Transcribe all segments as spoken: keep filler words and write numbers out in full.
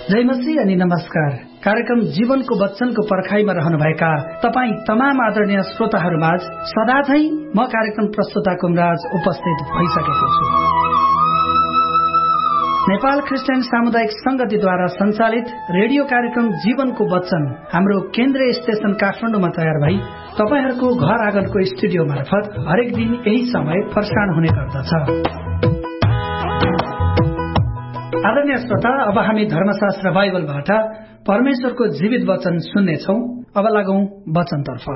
जय मसीह अनि नमस्कार। कार्यक्रम जीवनको वचनको पर्खाइमा रहनुभएका तपाई तमाम आदरणीय श्रोताहरूमाझ सदा झै म कार्यक्रम प्रस्तुता कुमराज उपस्थित भइसकेको छु। नेपाल क्रिस्चियन सामुदायिक संगतिद्वारा सञ्चालित रेडियो कार्यक्रम जीवनको वचन हाम्रो केन्द्रीय स्टेशन काठमाडौँमा तयार भई तपाईहरूको घर आँगनको स्टुडियो मार्फत हरेक दिन यही समय प्रसारण हुने गर्दछ। आदरणीय श्रोता, अब हामी धर्मशास्त्र बाइबलबाट परमेश्वरको जीवित वचन सुन्नेछौं। अब लागौं वचनतर्फ।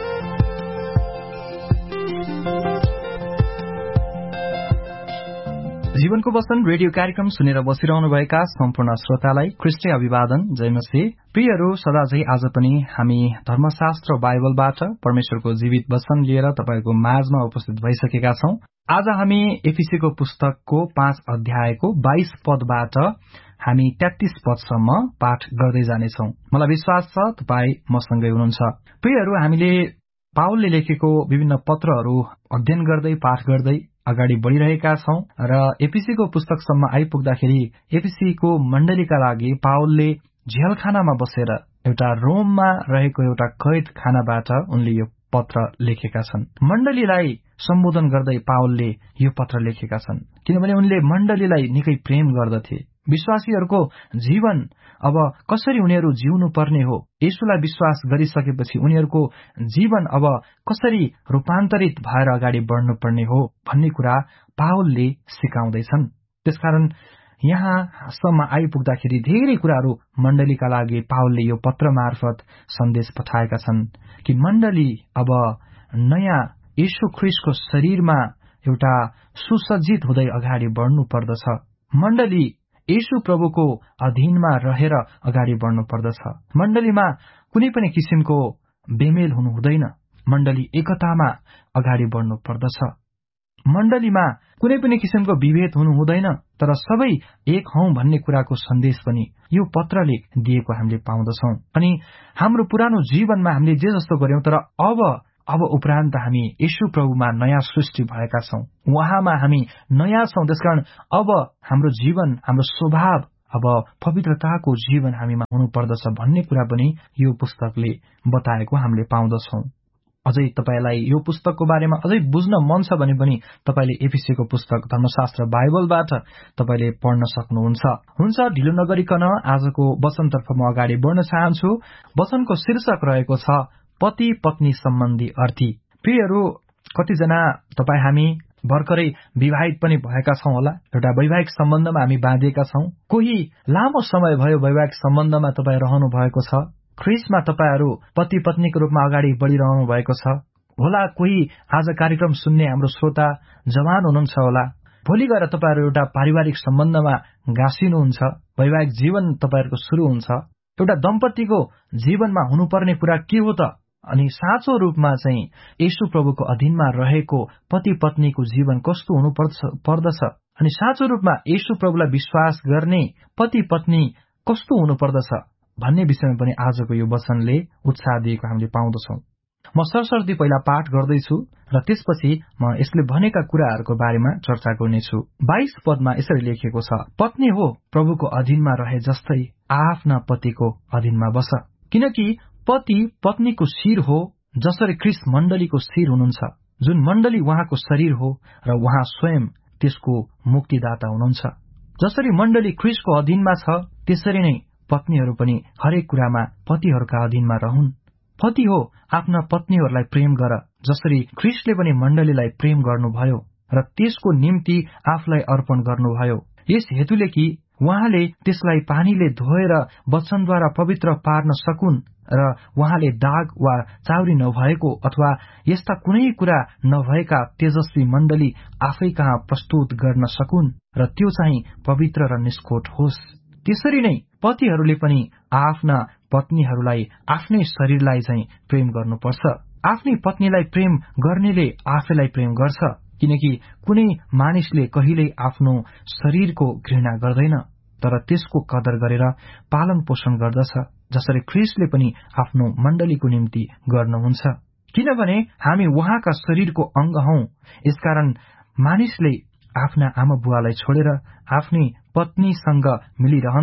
जीवनको वचन रेडियो कार्यक्रम सुनेर बसिरहनुभएका सम्पूर्ण श्रोतालाई ख्रीष्टीय अभिवादन, जय मसीह। प्रियहरू, सदाझै आज पनि हामी धर्मशास्त्र बाइबलबाट परमेश्वरको जीवित वचन लिएर तपाईको माझमा उपस्थित भइसकेका छौं। आज हामी एफिसीको पुस्तकको पाँच अध्यायको बाइस पदबाट हामी तेत्तीस पदसम्म पाठ गर्दै जानेछौं। मलाई विश्वास छ तपाई मसँगै हुनुहुन्छ। प्रियहरू, हामीले पावलले लेखेको विभिन्न पत्रहरू अध्ययन गर्दै पाठ गर्दै अगाडि बढ़िरहेका छौं र एफिसीको पुस्तकसम्म आइपुग्दाखेरि एफिसीको मण्डलीका लागि पावलले झेलखानामा बसेर एउटा रोममा रहेको एउटा कैद खानाबाट उनले यो पत्र लेखेका छन्। मण्डलीलाई सम्बोधन गर्दै पावलले यो पत्र लेखेका छन्, किनभने उनले मण्डलीलाई निकै प्रेम गर्दथे। विश्वासीहरूको जीवन अब कसरी उनीहरू जिउनु पर्ने हो, येशूलाई विश्वास गरिसकेपछि उनीहरूको जीवन अब कसरी रूपान्तरित भएर अगाडि बढ्नुपर्ने हो भन्ने कुरा पावलले सिकाउँदैछन्। त्यसकारण यहाँसम्म आइपुग्दाखेरि धेरै कुराहरू मण्डलीका लागि पावलले यो पत्र मार्फत सन्देश पठाएका छन् कि मण्डली अब नयाँ येशू ख्रीष्टको शरीरमा एउटा सुसज्जित हुँदै अगाडि बढ्नु पर्दछ। मण्डली येशू प्रभुको अधीनमा रहेर अगाडि बढ्नु पर्दछ। मण्डलीमा कुनै पनि किसिमको बेमेल हुनु हुँदैन। मण्डली एकतामा अगाडि बढ्नु पर्दछ। मण्डलीमा कुनै पनि किसिमको विभेद हुनु हुँदैन, तर सबै एक हौं भन्ने कुराको सन्देश पनि यो पत्रले दिएको हामीले पाउँदछौं। अनि हाम्रो पुरानो जीवनमा हामीले जे जस्तो गर्यौं, तर अब अब उपरान्त हामी येशू प्रभुमा नयाँ सृष्टि भएका छौं। उहाँमा हामी नयाँ छौं। त्यसकारण अब हाम्रो जीवन, हाम्रो स्वभाव अब पवित्रताको जीवन हामीमा हुनुपर्दछ भन्ने कुरा पनि यो पुस्तकले बताएको हामीले पाउँदछौं। अझै तपाईलाई यो पुस्तकको बारेमा अझै बुझ्न मन छ भने पनि तपाईले एफिसीको पुस्तक धर्मशास्त्र बाइबलबाट तपाईले पढ्न सक्नुहुन्छ। हुन्छ, ढिलो नगरिकन आजको वचनतर्फ म अगाडि बढ्न चाहन्छु। वचनको शीर्षक रहेको छ पति पत्नी सम्बन्धी अर्थी। प्रियहरू, कतिजना तपाई हामी भर्खरै विवाहित पनि भएका छौं होला। एउटा वैवाहिक सम्बन्धमा हामी बाँधिएका छौं। कोही लामो समय भयो वैवाहिक सम्बन्धमा तपाई रहनु भएको छ। ख्रीष्टमा तपाईहरू पति पत्नीको रूपमा अगाडि बढ़िरहनु भएको छ होला। कोही आज कार्यक्रम सुन्ने हाम्रो श्रोता जवान हुनुहुन्छ होला। भोलि गएर तपाईहरू एउटा पारिवारिक सम्बन्धमा गाँसिनुहुन्छ। वैवाहिक जीवन तपाईहरूको शुरू हुन्छ। एउटा दम्पतिको जीवनमा हुनुपर्ने कुरा के हो त? अनि साँचो रूपमा चाहिँ येशू प्रभुको अधीनमा रहेको पति पत्नीको जीवन कस्तो हुनु पर्दछ, अनि साँचो रूपमा येशू प्रभुलाई विश्वास गर्ने पति पत्नी कस्तो हुनु पर्दछ भन्ने विषयमा पनि आजको यो वचनले उत्साह दिएको हामीले पाउँदछौं। म सरसर्ती पहिला पाठ गर्दैछु र त्यसपछि म यसले भनेका कुराहरूको बारेमा चर्चा गर्नेछु। बाइस पदमा यसरी लेखेको छ, पत्नी हो प्रभुको अधीनमा रहे जस्तै आफ्ना पतिको अधीनमा बस, किनकि पति पत्नीको शिर हो, जसरी ख्रीष्ट मण्डलीको शिर हुनुहुन्छ, जुन मण्डली उहाँको शरीर हो र उहाँ स्वयं त्यसको मुक्तिदाता हुनुहुन्छ। जसरी मण्डली ख्रीष्टको अधीनमा छ, त्यसरी नै पत्नीहरू पनि हरेक कुरामा पतिहरूका अधीनमा रहन्। पति हो आफ्ना पत्नीहरूलाई प्रेम गर, जसरी ख्रीष्टले पनि मण्डलीलाई प्रेम गर्नुभयो र त्यसको निम्ति आफूलाई अर्पण गर्नुभयो, यस हेतुले कि उहाँले त्यसलाई पानीले धोएर वचनद्वारा पवित्र पार्न सकुन् र उहाँले दाग वा चाउरी नभएको अथवा यस्ता कुनै कुरा नभएका तेजस्वी मण्डली आफै कहाँ प्रस्तुत गर्न सकुन् र त्यो चाहिँ पवित्र र निष्कोट होस्। त्यसरी नै पतिहरूले पनि आफ्ना पत्नीहरूलाई आफ्नै शरीरलाई चाहिँ प्रेम गर्नुपर्छ। आफ्नै पत्नीलाई प्रेम गर्नेले आफैलाई प्रेम गर्छ, किनकि कुनै मानिसले कहिल्यै आफ्नो शरीरको घृणा गर्दैन, तर त्यसको कदर गरेर पालन पोषण गर्दछ, जसरी ख्रीष्टले पनि आफ्नो मण्डलीको निम्ति गर्नुहुन्छ। किनभने हामी उहाँका शरीरको अंग हौं। यसकारण मानिसले आफ्ना आमा बुवालाई छोडेर आफ्नी पत्नीसँग मिलिरहन्छ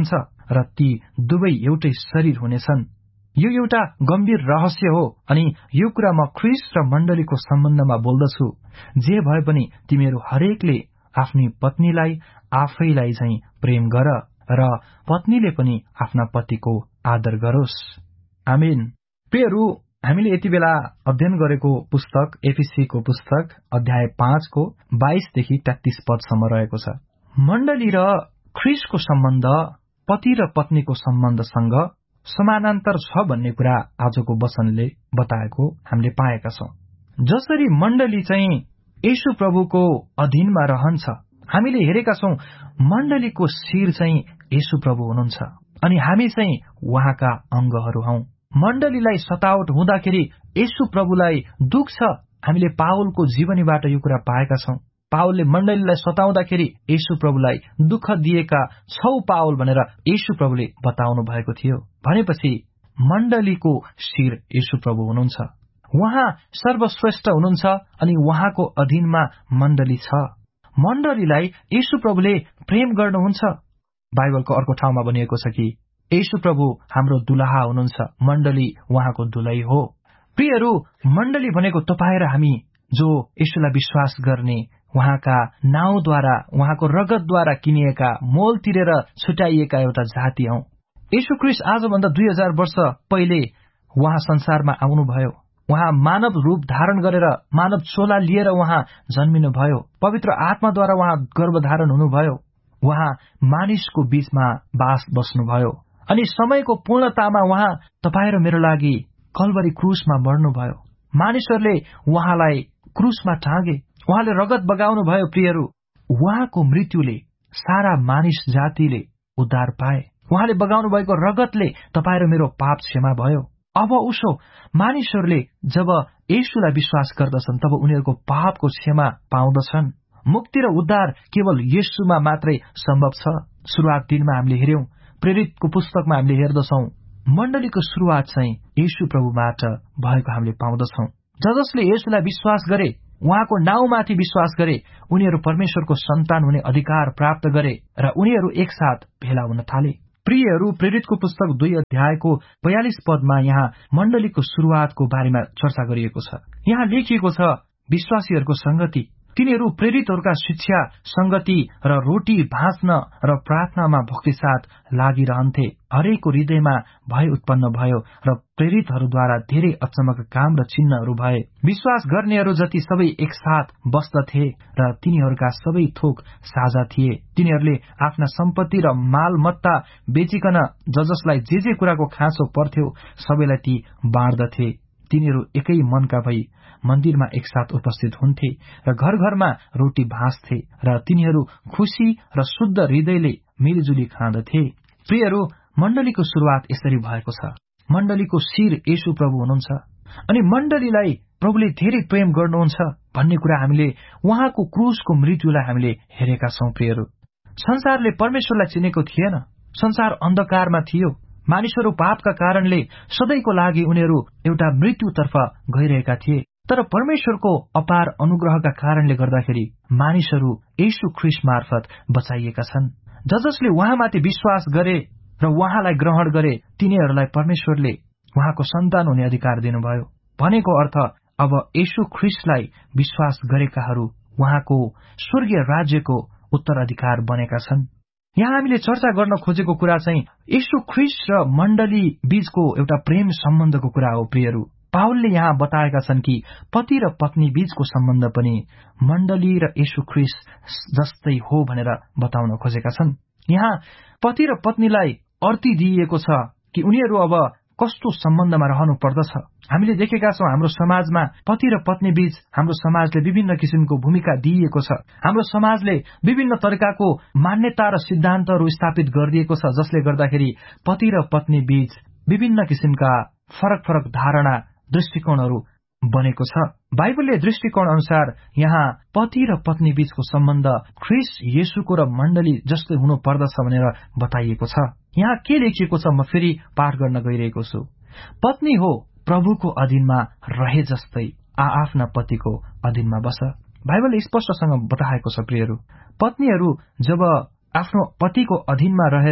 र ती दुवै एउटै शरीर हुनेछन्। यो एउटा गम्भीर रहस्य हो अनि यो कुरा म ख्रीष्ट र मण्डलीको सम्बन्धमा बोल्दछु। जे भए पनि तिमीहरू हरेकले आफ्नी पत्नीलाई आफैलाई झैं प्रेम गर र पत्नीले पनि आफ्ना पतिको आदर गरोस्। आमीन। प्रियहरू, हामीले यति बेला अध्ययन गरेको पुस्तक एफिसीको पुस्तक अध्याय पाँचको बाइसदेखि तेत्तीस पदसम्म रहेको छ। मण्डली र ख्रीष्टको सम्बन्ध पति र पत्नीको सम्बन्धसँग समानान्तर छ भन्ने कुरा आजको वचनले बताएको हामीले पाएका छौं। जसरी मण्डली चाहिँ येशू प्रभुको अधीनमा रहन्छ, हामीले हेरेका छौं मण्डलीको शिर चाहिँ येशू प्रभु हुनुहुन्छ अनि हामी चाहिँ उहाँका अंगहरू हौं। मण्डलीलाई सतावट हुँदाखेरि येशू प्रभुलाई दुख छ। हामीले पावलको जीवनीबाट यो कुरा पाएका छौं। पावलले मण्डलीलाई सताउँदाखेरि येशू प्रभुलाई दुःख दिएका छौ पावल भनेर येशू प्रभुले बताउनु भएको थियो। भनेपछि मण्डलीको शिर येशू प्रभु हुनुहुन्छ। उहाँ सर्वश्रेष्ठ हुनुहुन्छ अनि उहाँको अधीनमा मण्डली छ। मण्डलीलाई येशू प्रभुले प्रेम गर्नुहुन्छ। बाइबलको अर्को ठाउँमा भनिएको छ कि येशू प्रभु हाम्रो दुलहा हुनुहुन्छ, मण्डली उहाँको दुलै हो। प्रियहरू, मण्डली भनेको तपाईं र हामी जो येशूलाई विश्वास गर्ने, उहाँका नाउँद्वारा, उहाँको रगतद्वारा किनिएका, मोल तिरेर छुट्याइएका एउटा जाति हौ। येशू ख्रीष्ट आजभन्दा दुई हजार वर्ष पहिले उहाँ संसारमा आउनुभयो। उहाँ मानव रूप धारण गरेर, मानव चोला लिएर उहाँ जन्मिनुभयो। पवित्र आत्माद्वारा उहाँ गर्भधारण हुनुभयो। उहाँ मानिसको बीचमा बास बस्नुभयो अनि समयको पूर्णतामा उहाँ तपाईं र मेरो लागि कल्वरी क्रुसमा मर्नुभयो। मानिसहरूले उहाँलाई क्रुसमा टाँगे, उहाँले रगत बगाउनु भयो। प्रियहरू, उहाँको मृत्युले सारा मानिस जातिले उद्धार पाए। उहाँले बगाउनु भएको रगतले तपाईं र मेरो पाप क्षमा भयो। अब उसो मानिसहरूले जब येशूलाई विश्वास गर्दछन् तब उनीहरूको पापको क्षमा पाउँदछन्। मुक्ति र उद्धार केवल येशूमा मात्रै सम्भव छ। सुरुवात दिनमा हामीले हेर्यौं, प्रेरितको पुस्तकमा हामीले हेर्दछौं मण्डलीको सुरुवात चाहिँ येशू प्रभुबाट भएको हामीले पाउँदछौं। ज जसले येशूलाई विश्वास गरे, उहाँको नाउँमाथि विश्वास गरे, उनीहरू परमेश्वरको सन्तान हुने अधिकार प्राप्त गरे र उनीहरू एकसाथ भेला हुन थाले। प्रियहरू, प्रेरितको पुस्तक दुई अध्यायको बयालीस पदमा यहाँ मण्डलीको सुरुवातको बारेमा चर्चा गरिएको छ। यहाँ लेखिएको छ, विश्वासीहरूको संगति, तिनीहरू प्रेरितहरूका शिक्षा, संगति र रोटी भाँच्न र प्रार्थनामा भक्तिसाथ लागिरहन्थे। हरेकको हृदयमा भय उत्पन्न भयो र प्रेरितहरूद्वारा धेरै अचम्मका काम र चिन्हहरू भए। विश्वास गर्नेहरू जति सबै एकसाथ बस्दथे र तिनीहरूका सबै थोक साझा थिए। तिनीहरूले आफ्ना सम्पत्ति र मालमत्ता बेचिकन ज जसलाई जे जे कुराको खाँचो पर्थ्यो सबैलाई ती बाँड्दथे। तिनीहरू एकै मनका भई मन्दिरमा एकसाथ उपस्थित हुन्थे र घर घरमा रोटी भाँच्थे र तिनीहरू खुशी र शुद्ध हृदयले मिलिजुली खाँदथे। प्रियहरू, मण्डलीको सुरुवात यसरी भएको छ। मण्डलीको शिर येशू प्रभु हुनुहुन्छ अनि मण्डलीलाई प्रभुले धेरै प्रेम गर्नुहुन्छ भन्ने कुरा हामीले उहाँको क्रुसको मृत्युलाई हामीले हेरेका छौं। प्रियहरू, संसारले परमेश्वरलाई चिनेको थिएन। संसार अन्धकारमा थियो। मानिसहरू पापका कारणले सधैँको लागि उनीहरू एउटा मृत्युतर्फ गइरहेका थिए। तर परमेश्वरको अपार अनुग्रहका कारणले गर्दाखेरि मानिसहरू येशू ख्रीष्ट मार्फत बचाइएका छन्। ज जसले उहाँमाथि विश्वास गरे र उहाँलाई ग्रहण गरे, तिनीहरूलाई परमेश्वरले उहाँको सन्तान हुने अधिकार दिनुभयो। भनेको अर्थ अब येशू ख्रीष्टलाई विश्वास गरेकाहरू उहाँको स्वर्गीय राज्यको उत्तराधिकार बनेका छन्। यहाँ हामीले चर्चा गर्न खोजेको कुरा चाहिँ येशू ख्रीष्ट र मण्डली बीचको एउटा प्रेम सम्बन्धको कुरा हो। प्रियहरू, पावलले यहाँ बताएका छन् कि पति र पत्नी बीचको सम्बन्ध पनि मण्डली र येशू ख्रीष्ट जस्तै हो भनेर बताउन खोजेका छन्। यहाँ पति र पत्नीलाई अर्ती दिइएको छ कि उनीहरू अब कस्तो सम्बन्धमा रहनु पर्दछ। हामीले देखेका छौं हाम्रो समाजमा पति र पत्नी बीच हाम्रो समाजले विभिन्न किसिमको भूमिका दिइएको छ। हाम्रो समाजले विभिन्न तरिकाको मान्यता र सिद्धान्तहरू स्थापित गरिदिएको छ, जसले गर्दाखेरि पति र पत्नी बीच विभिन्न किसिमका फरक फरक धारणा, दृष्टिकोणहरू बनेको छ। बाइबलले दृष्टिकोण अनुसार यहाँ पति र पत्नी बीचको सम्बन्ध ख्रीष्ट येशूको र मण्डली जस्तै हुनु पर्दछ भनेर बताइएको छ। यहाँ के लेखिएको छ म फेरि पाठ गर्न गइरहेको छु। पत्नी हो प्रभुको अधीनमा रहे जस्तै आ आफ्ना पतिको अधीनमा बस। बाइबलले स्पष्टसँग बताएको छ। प्रियहरू, पत्नीहरू जब आफ्नो पतिको अधीनमा रहेर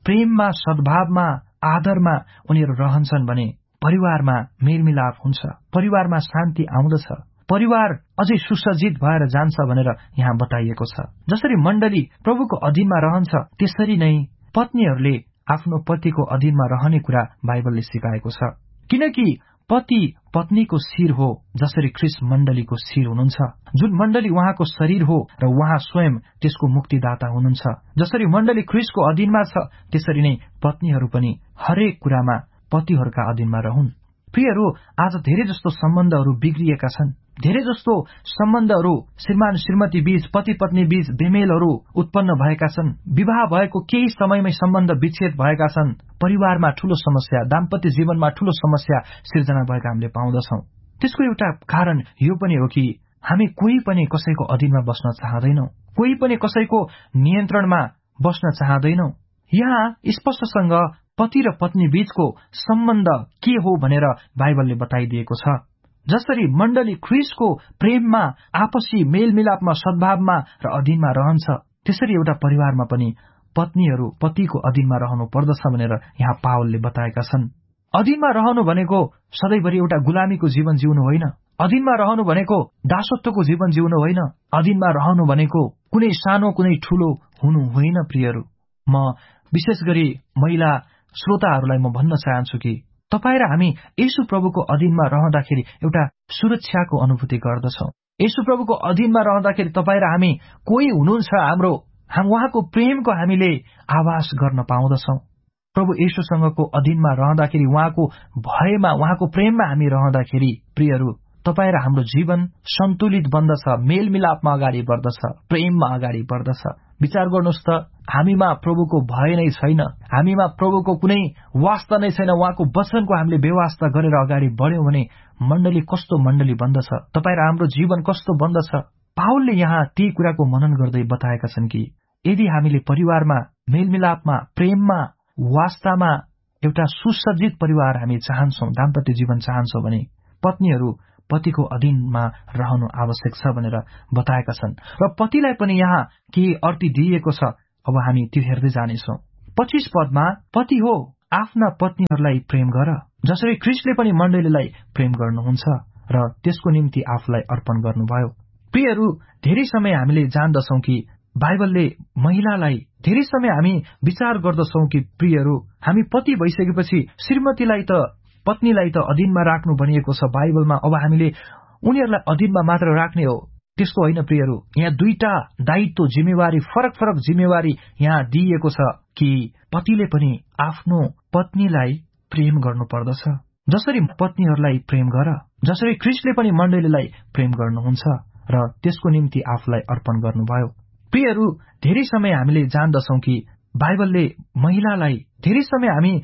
प्रेममा, सद्भावमा, आदरमा उनीहरू रहन्छन् भने परिवारमा मेलमिलाप हुन्छ, परिवारमा शान्ति आउँदछ, परिवार अझै सुसज्जित भएर जान्छ भनेर यहाँ बताइएको छ। जसरी मण्डली प्रभुको अधीनमा रहन्छ त्यसरी नै पत्नीहरूले आफ्नो पतिको अधीनमा रहने कुरा बाइबलले सिकाएको छ। किनकि पति पत्नीको शिर हो, जसरी ख्रीष्ट मण्डलीको शिर हुनुहुन्छ, जुन मण्डली उहाँको शरीर हो र उहाँ स्वयं त्यसको मुक्तिदाता हुनुहुन्छ। जसरी मण्डली ख्रीष्टको अधीनमा छ त्यसरी नै पत्नीहरू पनि हरेक कुरामा पतिहरूका अधीनमा रहन्। प्रियहरू, आज धेरै जस्तो सम्बन्धहरू बिग्रिएका छन्। धेरै जस्तो सम्बन्धहरू श्रीमान श्रीमती बीच, पति पत्नी बीच बेमेलहरू उत्पन्न भएका छन्। विवाह भएको केही समयमै सम्बन्ध विच्छेद भएका छन्। परिवारमा ठूलो समस्या, दाम्पत्य जीवनमा ठूलो समस्या सिर्जना भएका हामीले पाउँदछौं। त्यसको एउटा कारण यो पनि हो कि हामी कोही पनि कसैको अधीनमा बस्न चाहदैनौं, कोही पनि कसैको नियन्त्रणमा बस्न चाहदैनौं। यहाँ स्पष्टसँग पति र पत्नी बीचको सम्बन्ध के हो भनेर बाइबलले बताइदिएको छ। जसरी मण्डली ख्रीष्टको प्रेममा, आपसी मेलमिलापमा, सद्भावमा र अधीनमा रहन्छ, त्यसरी एउटा परिवारमा पनि पत्नीहरू पतिको अधीनमा रहनु पर्दछ भनेर यहाँ पावलले बताएका छन्। अधीनमा रहनु भनेको सधैँभरि एउटा गुलामीको जीवन जिउनु होइन। अधीनमा रहनु भनेको दासत्वको जीवन जिउनु होइन। अधीनमा रहनु भनेको कुनै सानो कुनै ठूलो हुनु होइन। प्रियहरू, म विशेष गरी महिला श्रोताहरूलाई म भन्न चाहन्छु कि तपाईँ र हामी येशू प्रभुको अधीनमा रहँदाखेरि एउटा सुरक्षाको अनुभूति गर्दछौं। येशू प्रभुको अधीनमा रहँदाखेरि तपाईँ र हामी कोही हुनुहुन्छ हाम्रो, हम उहाँको प्रेमको हामीले आभास गर्न पाउँदछौं। प्रभु येशूसँगको अधीनमा रहँदाखेरि, उहाँको भयमा, उहाँको प्रेममा हामी रहँदाखेरि प्रियहरू, तपाईँ र हाम्रो जीवन सन्तुलित बन्दछ, मेलमिलापमा अगाडि बढ्दछ, प्रेममा अगाडि बढ्दछ। विचार गर्नुहोस् त, हामीमा प्रभुको भय नै छैन, हामीमा प्रभुको कुनै वास्ता नै छैन, उहाँको वचनको हामीले बेवास्ता गरेर अगाडि बढ्यौं भने मण्डली कस्तो मण्डली बन्दछ, तपाईँ र हाम्रो जीवन कस्तो बन्दछ। पावलले यहाँ ती कुराको मनन गर्दै बताएका छन् कि यदि हामीले परिवारमा मेलमिलापमा, प्रेममा, वास्तामा एउटा सुसज्जित परिवार हामी चाहन्छौं, दाम्पत्य जीवन चाहन्छौं भने पत्नीहरू पतिको अधीनमा रहनु आवश्यक छ भनेर बताएका छन्। र पतिलाई पनि यहाँ के अर्थी दिइएको छ, अब हामी त्यो हेर्दै जानेछौं। पच्चीस पदमा, पति हो आफ्ना पत्नीहरूलाई प्रेम गर, जसरी ख्रीष्टले पनि मण्डलीलाई प्रेम गर्नुहुन्छ र त्यसको निम्ति आफूलाई अर्पण गर्नुभयो। प्रियहरू, धेरै समय हामीले जान्दछौं कि बाइबलले महिलालाई, धेरै समय हामी विचार गर्दछौं कि प्रियहरू, हामी पति भइसकेपछि श्रीमतीलाई त, पत्नीलाई त अधीनमा राख्नु भनिएको छ बाइबलमा, अब हामीले उनीहरूलाई अधीनमा मात्र राख्ने हो। त्यस्तो होइन प्रियहरू। यहाँ दुईटा दायित्व, जिम्मेवारी, फरक फरक जिम्मेवारी यहाँ दिइएको छ कि पतिले पनि आफ्नो पत्नीलाई प्रेम गर्नु पर्दछ, जसरी पत्नीहरूलाई प्रेम गर, जसरी ख्रीष्टले पनि मण्डलीलाई प्रेम गर्नुहुन्छ र त्यसको निम्ति आफूलाई अर्पण गर्नुभयो। प्रियहरू, धेरै समय हामीले जान्दछौं कि बाइबलले महिलालाई, धेरै समय हामी